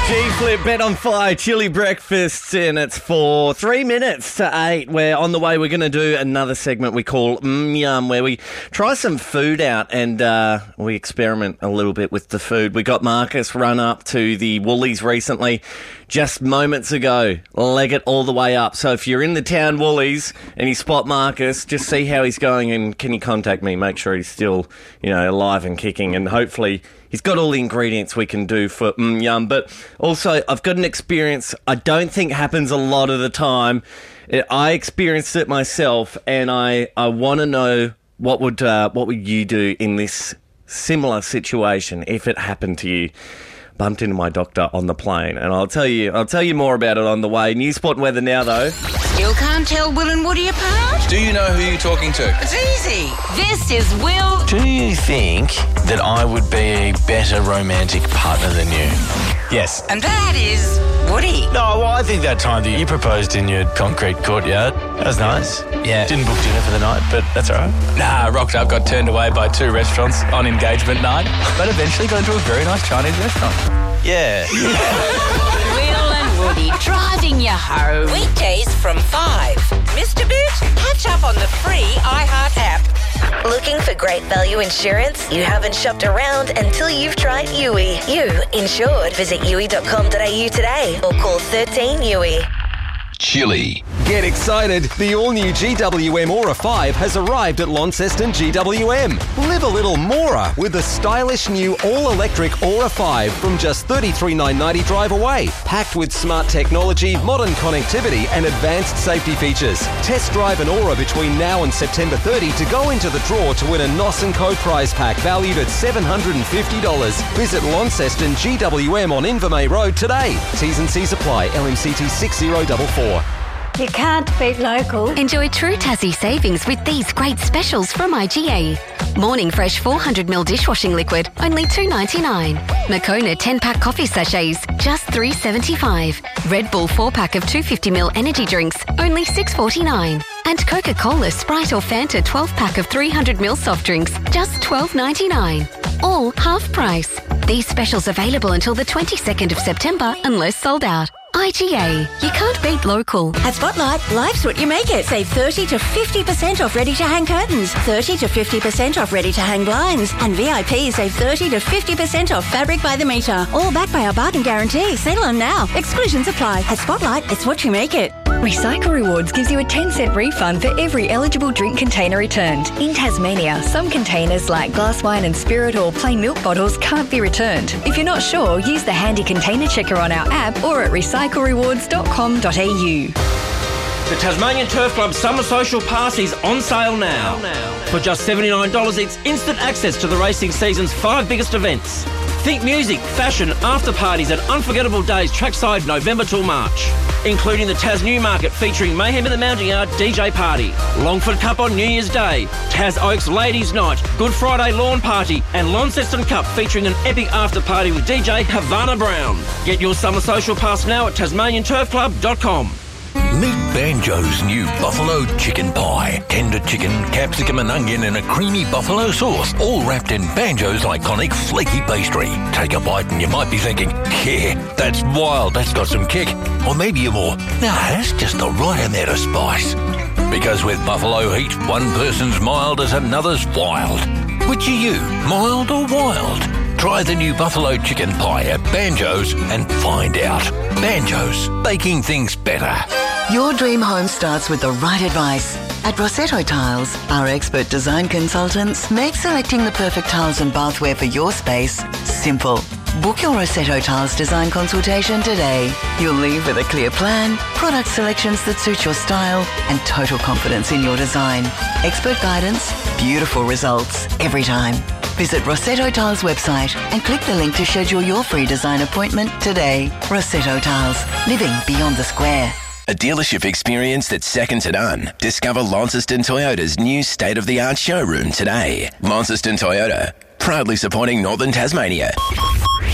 G-Flip, Bet on Fire, chili breakfast, and it's for 3 minutes to 8. We're on the way. We're going to do another segment we call Yum, where we try some food out and we experiment a little bit with the food. We got Marcus run up to the Woolies recently, just moments ago, leg it all the way up. So if you're in the town Woolies and you spot Marcus, just see how he's going and can you contact me? Make sure he's still, alive and kicking, and hopefully he's got all the ingredients we can do for yum. But also, I've got an experience I don't think happens a lot of the time. I experienced it myself, and I want to know what would you do in this similar situation if it happened to you. Bumped into my doctor on the plane, and I'll tell you more about it on the way. News, Sport and Weather now, though. Still can't tell Will and Woody apart? Do you know who you're talking to? It's easy. This is Will. Do you think that I would be a better romantic partner than you? Yes. And that is Woody. No, well, I think that time that you proposed in your concrete courtyard, that was nice. Yeah. Didn't book dinner for the night, but that's all right. Nah, rocked up, got turned away by 2 restaurants on engagement night, but eventually got into a very nice Chinese restaurant. Yeah. Will and Woody driving you home. Weekdays from 5. Missed a bit? Catch up on the free iHeart app. Looking for great value insurance? You haven't shopped around until you've tried Yui. You insured. Visit yui.com.au today or call 13 Yui. Chili. Get excited. The all-new GWM Aura 5 has arrived at Launceston GWM. Live a little Mora with the stylish new all-electric Aura 5 from just $33,990 drive away. Packed with smart technology, modern connectivity and advanced safety features. Test drive an Aura between now and September 30 to go into the draw to win a Nos & Co prize pack valued at $750. Visit Launceston GWM on Invermay Road today. T's and C's apply. LMCT 6044. You can't beat local. Enjoy true Tassie savings with these great specials from IGA. Morning Fresh 400ml dishwashing liquid, only $2.99. Moccona 10-pack coffee sachets, just $3.75. Red Bull 4-pack of 250ml energy drinks, only $6.49. And Coca-Cola, Sprite or Fanta 12-pack of 300ml soft drinks, just $12.99. All half price. These specials available until the 22nd of September unless sold out. IGA. You can't beat local. At Spotlight, life's what you make it. Save 30 to 50% off ready-to-hang curtains, 30 to 50% off ready-to-hang blinds, and VIP save 30 to 50% off fabric by the metre. All backed by our bargain guarantee. Settle on now. Exclusions apply. At Spotlight, it's what you make it. Recycle Rewards gives you a 10-cent refund for every eligible drink container returned. In Tasmania, some containers like glass wine and spirit or plain milk bottles can't be returned. If you're not sure, use the handy container checker on our app or at recyclerewards.com.au. The Tasmanian Turf Club Summer Social Pass is on sale now. For just $79, it's instant access to the racing season's 5 biggest events. Think music, fashion, after parties and unforgettable days trackside November till March. Including the Tas Newmarket featuring Mayhem in the Mounting Yard DJ Party, Longford Cup on New Year's Day, Tas Oaks Ladies Night, Good Friday Lawn Party and Launceston Cup featuring an epic after party with DJ Havana Brown. Get your Summer Social Pass now at TasmanianTurfClub.com. Meet Banjo's new buffalo chicken pie. Tender chicken, capsicum and onion in a creamy buffalo sauce, all wrapped in Banjo's iconic flaky pastry. Take a bite and you might be thinking, yeah, that's wild, that's got some kick. Or maybe you're more, nah, that's just the right amount of spice. Because with buffalo heat, one person's mild as another's wild. Which are you, mild or wild? Try the new buffalo chicken pie at Banjo's and find out. Banjo's, baking things better. Your dream home starts with the right advice. At Rossetto Tiles, our expert design consultants make selecting the perfect tiles and bathware for your space simple. Book your Rossetto Tiles design consultation today. You'll leave with a clear plan, product selections that suit your style, and total confidence in your design. Expert guidance, beautiful results every time. Visit Rossetto Tiles website and click the link to schedule your free design appointment today. Rossetto Tiles, living beyond the square. A dealership experience that's second to none. Discover Launceston Toyota's new state-of-the-art showroom today. Launceston Toyota, proudly supporting Northern Tasmania.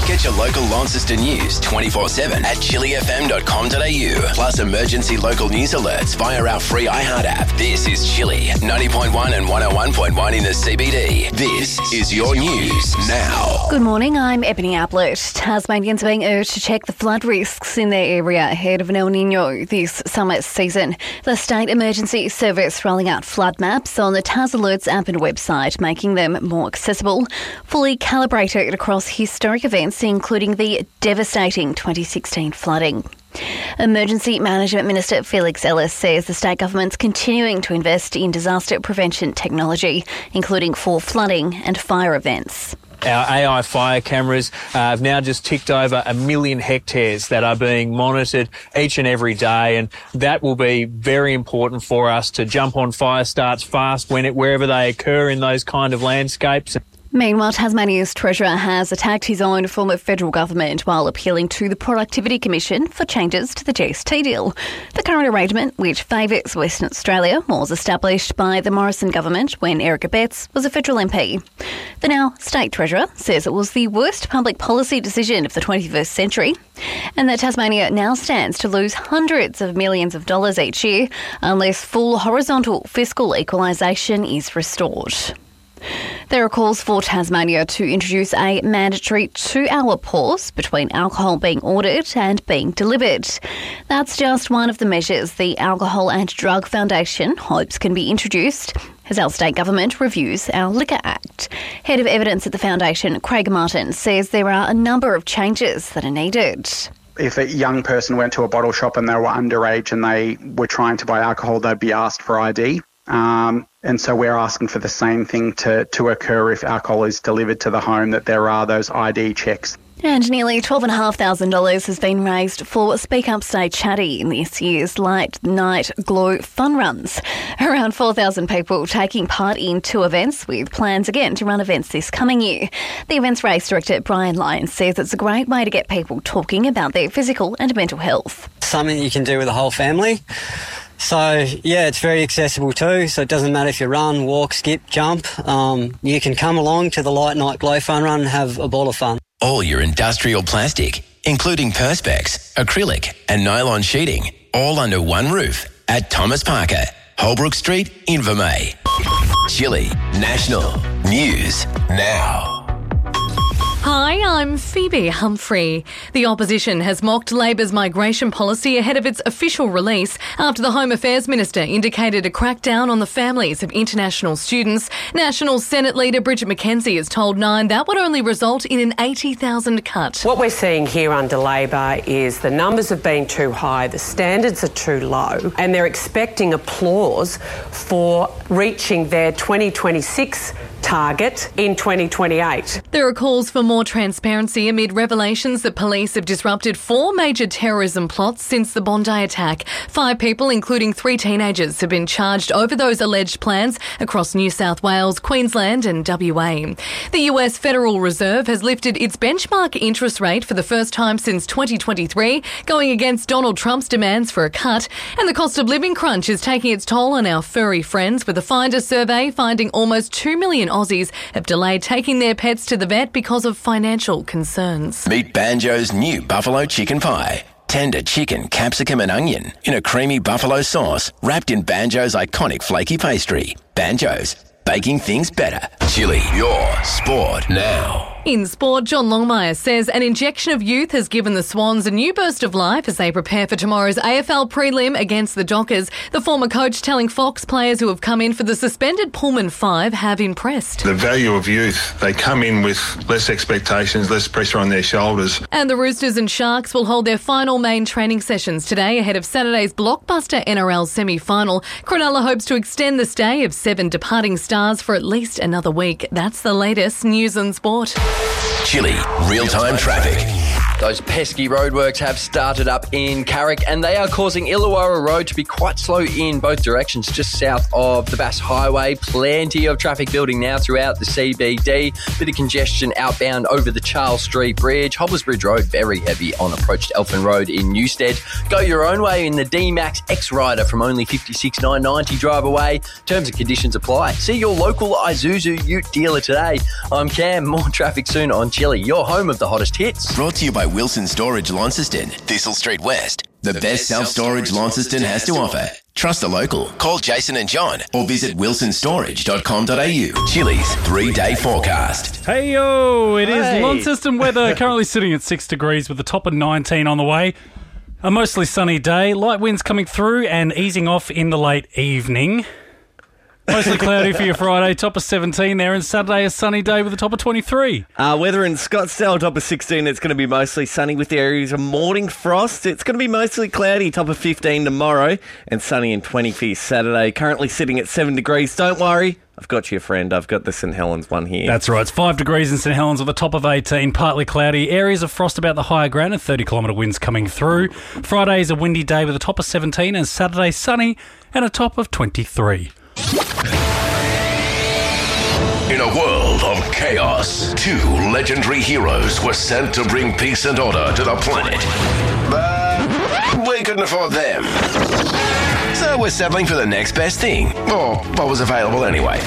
Get your local Launceston news 24/7 at chillyfm.com.au. Plus emergency local news alerts via our free iHeart app. This is Chilly 90.1 and 101.1 in the CBD. This is your news now. Good morning, I'm Ebony Ablett. Tasmanians are being urged to check the flood risks in their area ahead of an El Niño this summer season. The State Emergency Service rolling out flood maps on the Tas Alerts app and website, making them more accessible, fully calibrated across historic events, including the devastating 2016 flooding. Emergency Management Minister Felix Ellis says the state government's continuing to invest in disaster prevention technology, including for flooding and fire events. Our AI fire cameras have now just ticked over 1 million hectares that are being monitored each and every day, and that will be very important for us to jump on fire starts fast wherever they occur in those kind of landscapes. Meanwhile, Tasmania's Treasurer has attacked his own form of federal government while appealing to the Productivity Commission for changes to the GST deal. The current arrangement, which favours Western Australia, was established by the Morrison government when Eric Abetz was a federal MP. The now State Treasurer says it was the worst public policy decision of the 21st century and that Tasmania now stands to lose hundreds of millions of dollars each year unless full horizontal fiscal equalisation is restored. There are calls for Tasmania to introduce a mandatory 2-hour pause between alcohol being ordered and being delivered. That's just one of the measures the Alcohol and Drug Foundation hopes can be introduced as our state government reviews our Liquor Act. Head of Evidence at the Foundation, Craig Martin, says there are a number of changes that are needed. If a young person went to a bottle shop and they were underage and they were trying to buy alcohol, they'd be asked for ID. And so we're asking for the same thing to occur if alcohol is delivered to the home, that there are those ID checks. And nearly $12,500 has been raised for Speak Up Stay Chatty in this year's Light Night Glow Fun Runs. Around 4,000 people taking part in 2 events, with plans again to run events this coming year. The events race director Brian Lyons says it's a great way to get people talking about their physical and mental health. Something you can do with the whole family. So, yeah, it's very accessible too, so it doesn't matter if you run, walk, skip, jump. You can come along to the Light Night Glow Fun Run and have a ball of fun. All your industrial plastic, including Perspex, acrylic and nylon sheeting, all under one roof at Thomas Parker, Holbrook Street, Invermay. Chilly National News Now. Hi, I'm Phoebe Humphrey. The opposition has mocked Labor's migration policy ahead of its official release after the Home Affairs Minister indicated a crackdown on the families of international students. National Senate Leader Bridget McKenzie has told Nine that would only result in an 80,000 cut. What we're seeing here under Labor is the numbers have been too high, the standards are too low, and they're expecting applause for reaching their 2026 target in 2028. There are calls for more transparency amid revelations that police have disrupted 4 major terrorism plots since the Bondi attack. 5 people, including 3 teenagers, have been charged over those alleged plans across New South Wales, Queensland and WA. The US Federal Reserve has lifted its benchmark interest rate for the first time since 2023, going against Donald Trump's demands for a cut. And the cost of living crunch is taking its toll on our furry friends, with a Finder survey finding almost 2 million Aussies have delayed taking their pets to the vet because of financial concerns. Meet Banjo's new buffalo chicken pie. Tender chicken, capsicum and onion in a creamy buffalo sauce wrapped in Banjo's iconic flaky pastry. Banjo's, baking things better. Chilly, your sport now. In sport, John Longmire says an injection of youth has given the Swans a new burst of life as they prepare for tomorrow's AFL prelim against the Dockers. The former coach telling Fox players who have come in for the suspended Pullman 5 have impressed. The value of youth, they come in with less expectations, less pressure on their shoulders. And the Roosters and Sharks will hold their final main training sessions today ahead of Saturday's blockbuster NRL semi-final. Cronulla hopes to extend the stay of 7 departing stars for at least another week. That's the latest news and sport. Chilly real-time traffic. Those pesky roadworks have started up in Carrick and they are causing Illawarra Road to be quite slow in both directions, just south of the Bass Highway. Plenty of traffic building now throughout the CBD. Bit of congestion outbound over the Charles Street Bridge. Hobbs Bridge Road, very heavy on approach to Elfin Road in Newstead. Go your own way in the D-Max X-Rider from only $56,990 drive away. Terms and conditions apply. See your local Isuzu Ute dealer today. I'm Cam. More traffic soon on Chili, your home of the hottest hits. Brought to you by Wilson Storage Launceston, Thistle Street West. The best self-storage Launceston has to offer. Trust the local. Call Jason and John or visit wilsonstorage.com.au. Chili's 3-day forecast. Hey yo, it is Launceston weather, currently sitting at 6 degrees with a top of 19 on the way. A mostly sunny day, light winds coming through and easing off in the late evening. Mostly cloudy for your Friday, top of 17 there, and Saturday a sunny day with a top of 23. Weather in Scottsdale, top of 16. It's going to be mostly sunny with the areas of morning frost. It's going to be mostly cloudy, top of 15 tomorrow, and sunny and 20 for your Saturday. Currently sitting at 7 degrees. Don't worry, I've got you, friend. I've got the St Helens one here. That's right. It's 5 degrees in St Helens with a top of 18, partly cloudy. Areas of frost about the higher ground and 30-kilometre winds coming through. Friday is a windy day with a top of 17, and Saturday sunny and a top of 23. In a world of chaos, 2 legendary heroes were sent to bring peace and order to the planet. But we couldn't afford them. So we're settling for the next best thing, or what was available anyway.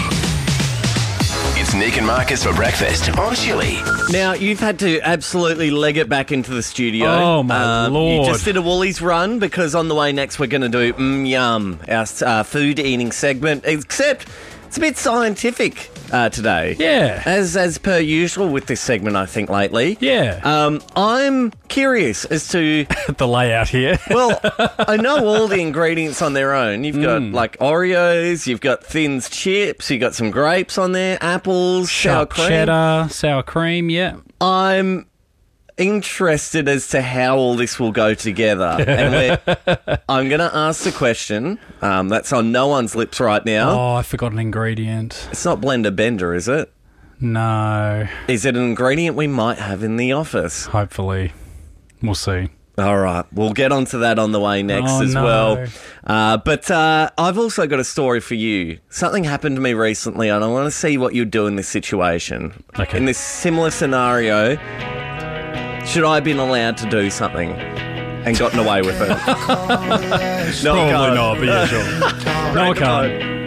It's Nick and Marcus for breakfast on Chili. Now, you've had to absolutely leg it back into the studio. Oh, my Lord. You just did a Woolies run because on the way next we're going to do Yum, our food eating segment, except it's a bit scientific today. Yeah. As per usual with this segment, I think, lately. Yeah. I'm curious as to... the layout here. Well, I know all the ingredients on their own. You've got, like, Oreos, you've got Thins chips, you've got some grapes on there, apples, sour cream. Cheddar, sour cream, yeah. I'm interested as to how all this will go together. And I'm going to ask the question that's on no one's lips right now. Oh, I forgot an ingredient. It's not Blender Bender, is it? No. Is it an ingredient we might have in the office? Hopefully. We'll see. All right. We'll get onto that on the way next well. But I've also got a story for you. Something happened to me recently, and I want to see what you'd do in this situation. Okay. In this similar scenario, should I have been allowed to do something and gotten away with it? Probably not, but yeah, sure. No, I can't.